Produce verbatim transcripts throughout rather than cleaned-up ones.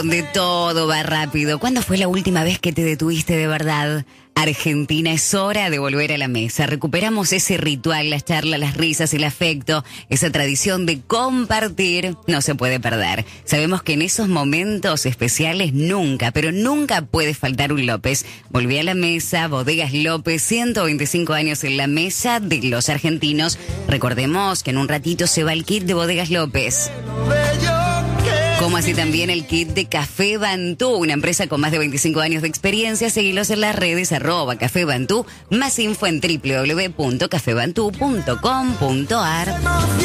Donde todo va rápido. ¿Cuándo fue la última vez que te detuviste de verdad? Argentina, es hora de volver a la mesa. Recuperamos ese ritual, las charlas, las risas, el afecto, esa tradición de compartir. No se puede perder. Sabemos que en esos momentos especiales nunca, pero nunca puede faltar un López. Volví a la mesa, Bodegas López, ciento veinticinco años en la mesa de los argentinos. Recordemos que en un ratito se va el kit de Bodegas López. Como así también el kit de Café Bantú, una empresa con más de veinticinco años de experiencia. Seguilos en las redes, arroba Café Bantú. Más info en doble u doble u doble u punto café bantú punto com punto a r.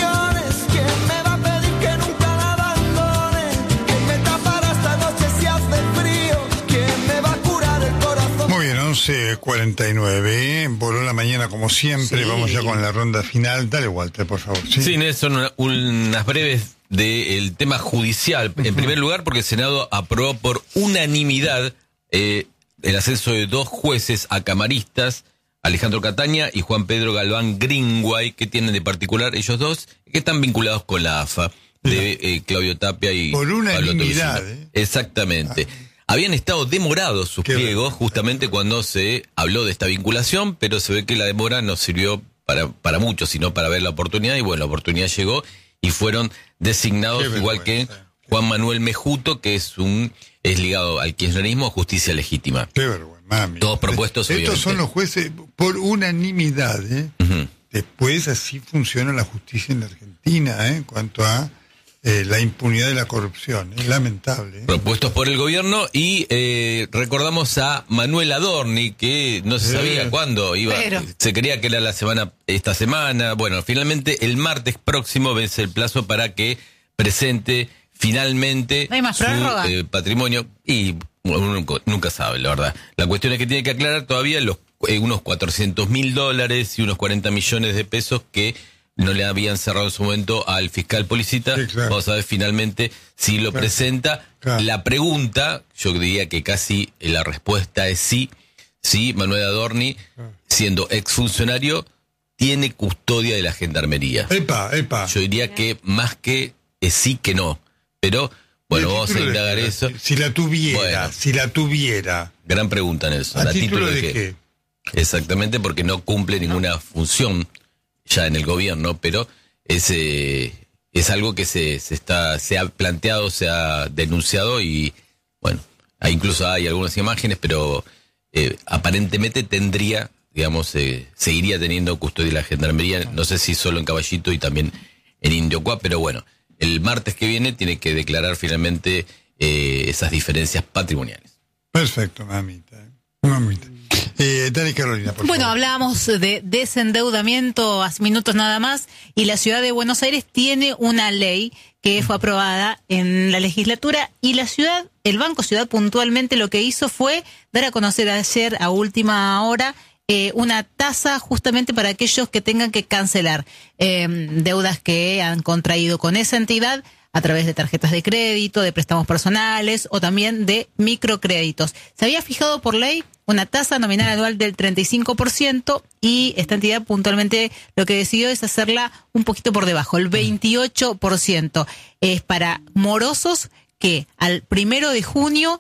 Muy bien, once cuarenta y nueve, voló la mañana como siempre, sí. Vamos ya con la ronda final. Dale, Walter, por favor. Sí, sí Nelson, una, unas breves del tema judicial. En primer lugar, porque el Senado aprobó por unanimidad eh, el ascenso de dos jueces a camaristas, Alejandro Cataña y Juan Pedro Galván Greenway. ¿Qué tienen de particular ellos dos? Que están vinculados con la A F A, de eh, Claudio Tapia y por unanimidad, Pablo Tosino. Exactamente. Ah. Habían estado demorados sus Qué pliegos bueno. justamente cuando se habló de esta vinculación, pero se ve que la demora no sirvió para, para mucho, sino para ver la oportunidad, y bueno, la oportunidad llegó y fueron designados, Qué igual que Juan Manuel Mejuto, que es un es ligado al kirchnerismo, Justicia Legítima. Qué vergüenza, mami. Todos propuestos, Estos obviamente. son los jueces por unanimidad, ¿eh? Uh-huh. Después así funciona la justicia en la Argentina, ¿eh? En cuanto a eh, la impunidad de la corrupción. Es lamentable, ¿eh? Propuestos por el gobierno, y eh, recordamos a Manuel Adorni, que no se sabía eh, cuándo iba. Pero. Se creía que era la semana, esta semana. Bueno, finalmente el martes próximo vence el plazo para que presente finalmente ¿No hay más su eh, patrimonio, y uno nunca, nunca sabe, la verdad. La cuestión es que tiene que aclarar todavía los eh, unos cuatrocientos mil dólares y unos cuarenta millones de pesos que no le habían cerrado en su momento al fiscal Policita. Sí, claro. Vamos a ver finalmente si lo claro. presenta. Claro. La pregunta, yo diría que casi la respuesta es sí. Sí, Manuel Adorni, claro. siendo exfuncionario, tiene custodia de la Gendarmería. Epa, epa. Yo diría que más que es sí que no. Pero, bueno, vamos a indagar de, eso. Si la tuviera, bueno, si la tuviera. Gran pregunta, Nelson. ¿A, ¿A título, título de, de qué? qué? Exactamente, porque no cumple ninguna no. función ya en el gobierno, pero es, eh, es algo que se, se está se ha planteado, se ha denunciado, y bueno, hay, incluso hay algunas imágenes, pero eh, aparentemente tendría, digamos, eh, seguiría teniendo custodia de la Gendarmería, no sé si solo en Caballito y también en Indiocuá, pero bueno, el martes que viene tiene que declarar finalmente eh, esas diferencias patrimoniales. Perfecto, mamita. Mamita. Eh, Dani Carolina, por bueno, favor. hablábamos de desendeudamiento hace minutos nada más, y la ciudad de Buenos Aires tiene una ley que fue aprobada en la legislatura, y la ciudad, el Banco Ciudad puntualmente lo que hizo fue dar a conocer ayer a última hora eh, una tasa justamente para aquellos que tengan que cancelar eh, deudas que han contraído con esa entidad a través de tarjetas de crédito, de préstamos personales o también de microcréditos. Se había fijado por ley una tasa nominal anual del treinta y cinco por ciento, y esta entidad puntualmente lo que decidió es hacerla un poquito por debajo, el veintiocho por ciento. Es para morosos que al primero de junio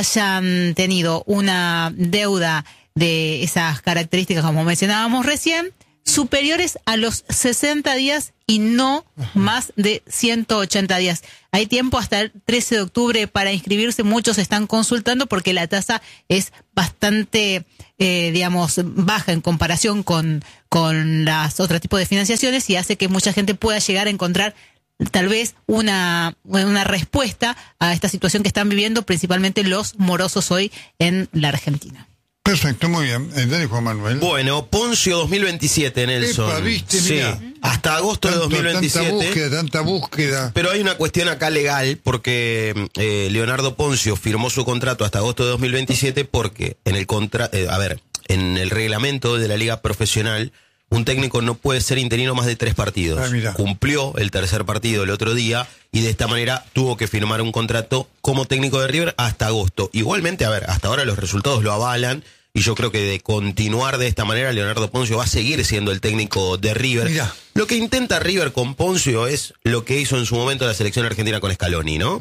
hayan tenido una deuda de esas características, como mencionábamos recién, superiores a los sesenta días y no más de ciento ochenta días. Hay tiempo hasta el trece de octubre para inscribirse. Muchos están consultando porque la tasa es bastante, eh, digamos, baja en comparación con, con las otros tipos de financiaciones, y hace que mucha gente pueda llegar a encontrar tal vez una, una respuesta a esta situación que están viviendo principalmente los morosos hoy en la Argentina. Perfecto, muy bien. Eh, dale, Juan Manuel. Bueno, Poncio dos mil veintisiete, Nelson. Epa, ¿viste? Sí, mirá. hasta agosto Tanto, de dos mil veintisiete. Tanta búsqueda, tanta búsqueda. Pero hay una cuestión acá legal, porque eh, Leonardo Poncio firmó su contrato hasta agosto de dos mil veintisiete porque en el contra, eh, a ver, en el reglamento de la Liga Profesional, un técnico no puede ser interino más de tres partidos. Ah, Cumplió el tercer partido el otro día, y de esta manera tuvo que firmar un contrato como técnico de River hasta agosto. Igualmente, a ver, hasta ahora los resultados lo avalan, y yo creo que de continuar de esta manera, Leonardo Poncio va a seguir siendo el técnico de River. Mirá. Lo que intenta River con Poncio es lo que hizo en su momento la selección argentina con Scaloni, ¿no? Ah.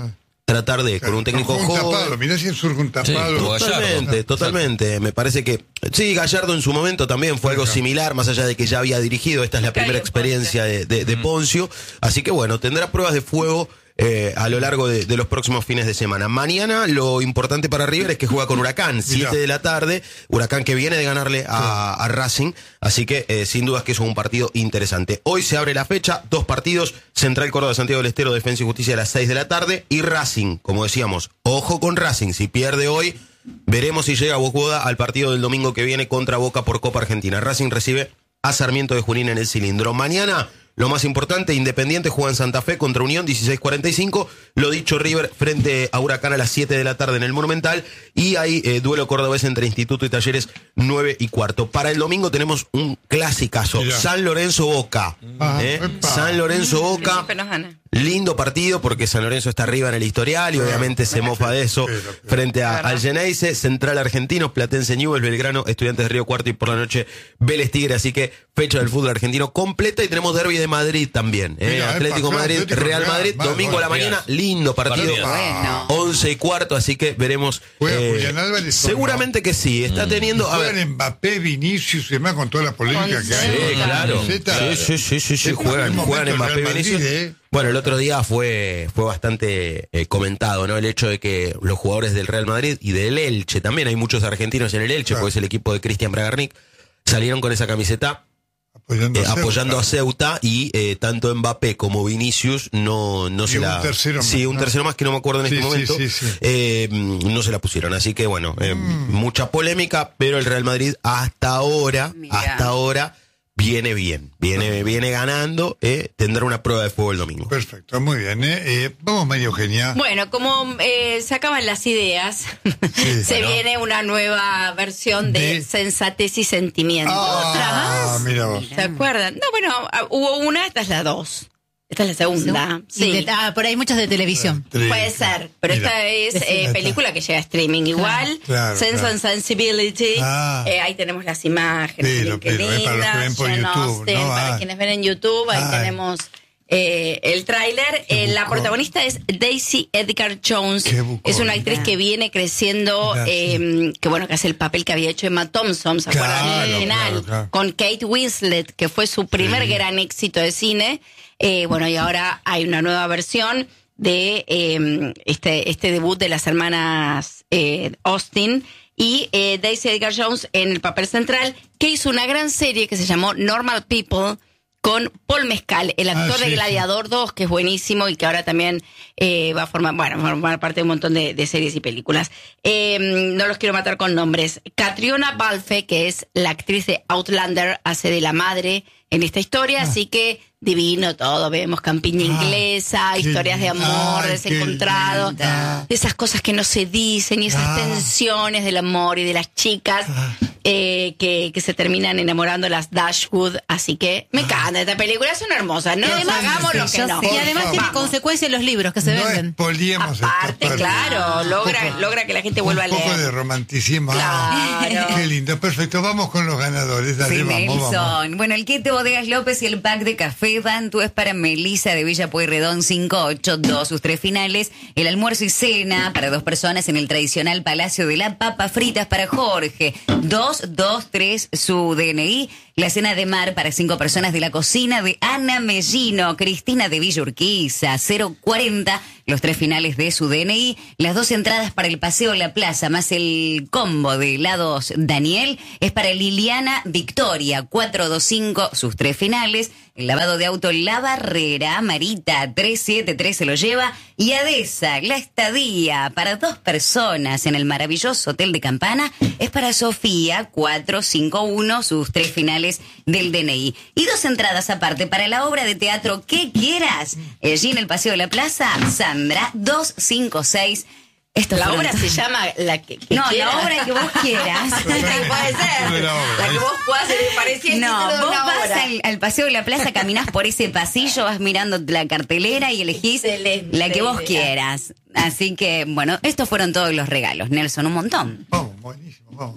tratar de, con un técnico Con un joven. tapado, mirá si es surge un tapado. Sí, como Totalmente, Gallardo. totalmente. Me parece que sí, Gallardo en su momento también fue algo similar, más allá de que ya había dirigido. Esta es la primera experiencia de, de, de Poncio. Así que bueno, tendrá pruebas de fuego eh, a lo largo de, de los próximos fines de semana. Mañana lo importante para River es que juega con Huracán, siete de la tarde. Huracán que viene de ganarle a, a Racing. Así que eh, sin dudas que es un partido interesante. Hoy se abre la fecha, dos partidos. Central Córdoba, Santiago del Estero, Defensa y Justicia a las seis de la tarde. Y Racing, como decíamos, ojo con Racing. Si pierde hoy, veremos si llega Bocuda al partido del domingo que viene contra Boca por Copa Argentina. Racing recibe a Sarmiento de Junín en el Cilindro. Mañana, lo más importante, Independiente juega en Santa Fe contra Unión, dieciséis cuarenta y cinco. Lo dicho, River frente a Huracán a las siete de la tarde en el Monumental. Y hay eh, duelo cordobés entre Instituto y Talleres, nueve y cuarto. Para el domingo tenemos un clasicazo. Mirá. San Lorenzo Boca. Ah, ¿eh? epa. San Lorenzo Boca. Siempre nos gana. Lindo partido porque San Lorenzo está arriba en el historial y obviamente se mofa de eso pero, pero. frente a, ¿Verdad? al Geneise, Central Argentinos, Platense Newell's, Belgrano, Estudiantes de Río Cuarto y por la noche Vélez Tigre. Así que fecha del fútbol argentino completa y tenemos derbi de Madrid también. ¿eh? Mira, Atlético epa, Madrid, Atlético Real Real, Madrid, vamos, domingo a la vamos, mañana, días. lindo partido. Partido. Bueno. once y cuarto, así que veremos. Juega Julián Álvarez, seguramente que sí, está teniendo. A ver, Juegan Mbappé, Vinicius y demás con toda la polémica Con que hay. Sí, Camiseta. claro. Camiseta. Sí, sí, sí, sí, sí, Es juegan, un juegan momento Mbappé Real y Madrid, Vinicius. ¿eh? Bueno, el otro día fue, fue bastante eh, comentado, ¿no? El hecho de que los jugadores del Real Madrid y del Elche, también hay muchos argentinos en el Elche, Claro. porque es el equipo de Cristian Bragarnik, salieron con esa camiseta Apoyando, eh, a Ceuta. apoyando a Ceuta y eh, tanto Mbappé como Vinicius no, no Y se un la... tercero más, sí, un ¿no? tercero más que no me acuerdo en Sí, este sí, momento. sí, sí. eh, no se la pusieron, así que bueno, eh, mucha polémica, pero el Real Madrid hasta ahora, Mira. hasta ahora viene bien, viene, viene ganando, eh, tendrá una prueba de fuego el domingo. Perfecto, muy bien. ¿eh? Eh, vamos, María Eugenia. Bueno, como eh, se acaban las ideas, Sí, se bueno. viene una nueva versión de, De- Sensatez y Sentimiento. ¿Otra Ah, más? mira vos. ¿Se acuerdan? No, bueno, ah, hubo una, esta es la dos. Esta es la segunda. Y Sí. de- ah, por ahí muchos de televisión. Tres. Puede ser, pero Mira. esta es Decime. eh, película que llega a streaming igual. Claro, Sense claro. and Sensibility. Ah. Eh, ahí tenemos las imágenes. Pero, bien que pero, es para los que ven por Jane YouTube, Austen, ¿no? para Ah. quienes ven en YouTube, ahí Ay. tenemos eh, el tráiler. Qué Eh, la bucón. protagonista es Daisy Edgar Jones. Qué bucón. Es una actriz Mira. que viene creciendo, Mira, eh, que bueno, que hace el papel que había hecho Emma Thompson, ¿se acuerdan? En Claro, el final, claro, claro. con Kate Winslet, que fue su primer Sí. gran éxito de cine. Eh, bueno, y ahora hay una nueva versión de eh, este, este debut de las hermanas eh, Austin y eh, Daisy Edgar Jones en el papel central, que hizo una gran serie que se llamó Normal People con Paul Mescal, el actor Ah, sí, de sí. Gladiador dos, que es buenísimo y que ahora también eh, va a formar, bueno, va a formar parte de un montón de, de series y películas. Eh, no los quiero matar con nombres. Catriona Balfe, que es la actriz de Outlander, hace de la madre en esta historia, así que divino todo. Vemos campiña Ah, inglesa, qué historias de amor, ay, desencontrado, qué linda. esas cosas que no se dicen y esas Ah. tensiones del amor y de las chicas Ah. eh, que, que se terminan enamorando las Dashwood. Así que me encanta esta película, son hermosas. No Qué hagamos lo que yo no. sé. Y además favor. tiene consecuencias los libros que se No venden. expoliemos esta Aparte, parte. claro, Un logra, poco- logra que la gente vuelva a Un poco de leer. romanticismo. Ah, Claro. qué lindo, perfecto. Vamos con los ganadores. Dale, Sí, vamos, vamos. Nelson. Bueno, el kit de Bodegas López y el pack de café Bantu es para Melissa de Villa Pueyrredón cinco ocho dos, sus tres finales. El almuerzo y cena para dos personas en el tradicional Palacio de la Papa Fritas para Jorge dos dos tres, su D N I. La cena de mar para cinco personas de la cocina de Ana Mellino, Cristina de Villa Urquiza cero cuarenta, los tres finales de su D N I. Las dos entradas para el Paseo La Plaza más el combo de helados Daniel es para Liliana Victoria cuatro dos cinco, sus tres finales. El lavado de auto La Barrera, Marita tres siete tres se lo lleva. Y Adesa, la estadía para dos personas en el maravilloso Hotel de Campana es para Sofía cuatro cinco uno, sus tres finales del D N I. Y dos entradas aparte para la obra de teatro que quieras. Allí en el Paseo de la Plaza, Sandra dos cinco seis. Esto La fueron obra to- se llama la que, que No, quieras. la obra que vos quieras. Puede ser. De la obra, La que ¿eh? vos puedas hacer parecía el No, título de vos una vas obra. al, al Paseo de la Plaza, caminás por ese pasillo, vas mirando la cartelera y elegís Excelente la que vos idea. quieras. Así que, bueno, estos fueron todos los regalos, Nelson, un montón. Vamos, buenísimo, vamos.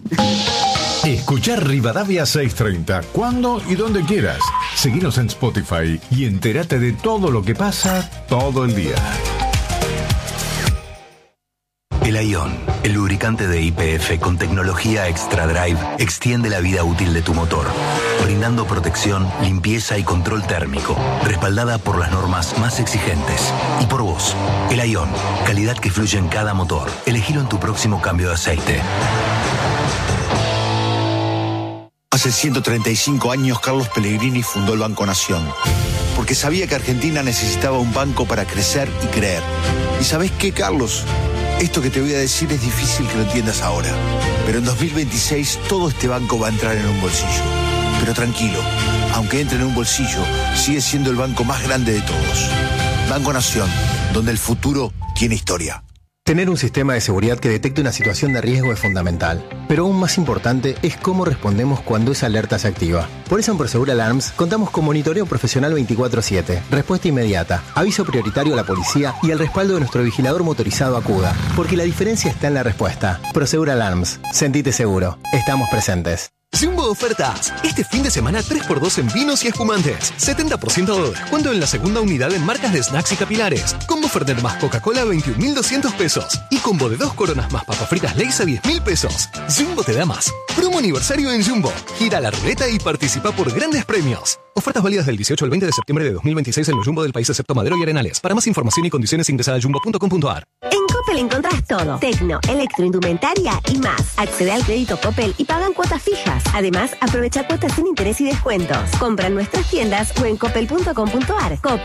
Escuchar Rivadavia seiscientos treinta cuando y donde quieras. Seguinos en Spotify y entérate de todo lo que pasa todo el día. El Ion, el lubricante de Y P F con tecnología Extra Drive, extiende la vida útil de tu motor, brindando protección, limpieza y control térmico, respaldada por las normas más exigentes. Y por vos, el Ion, calidad que fluye en cada motor. Elegilo en tu próximo cambio de aceite. Hace ciento treinta y cinco años, Carlos Pellegrini fundó el Banco Nación, porque sabía que Argentina necesitaba un banco para crecer y creer. ¿Y sabés qué, Carlos? Esto que te voy a decir es difícil que lo entiendas ahora, pero en dos mil veintiséis todo este banco va a entrar en un bolsillo. Pero tranquilo, aunque entre en un bolsillo, sigue siendo el banco más grande de todos. Banco Nación, donde el futuro tiene historia. Tener un sistema de seguridad que detecte una situación de riesgo es fundamental, pero aún más importante es cómo respondemos cuando esa alerta se activa. Por eso en Prosegur Alarms contamos con monitoreo profesional veinticuatro siete, respuesta inmediata, aviso prioritario a la policía y el respaldo de nuestro vigilador motorizado Acuda, porque la diferencia está en la respuesta. Prosegur Alarms, sentite seguro, estamos presentes. Jumbo Ofertas. Este fin de semana tres por dos en vinos y espumantes. setenta por ciento de descuento en la segunda unidad en marcas de snacks y capilares. Combo Fernet más Coca-Cola a veintiún mil doscientos pesos. Y combo de dos coronas más papas fritas Lay's a diez mil pesos. Jumbo te da más. Promo aniversario en Jumbo. Gira la ruleta y participa por grandes premios. Ofertas válidas del dieciocho al veinte de septiembre de dos mil veintiséis en los Jumbo del país excepto Madero y Arenales. Para más información y condiciones ingresa a jumbo punto com punto a r. En Coppel encontrás todo. Tecno, electroindumentaria y más. Accede al crédito Coppel y pagan cuotas fijas. Además, aprovecha cuotas sin interés y descuentos. Compra en nuestras tiendas o en coppel punto com punto a r. Coppel.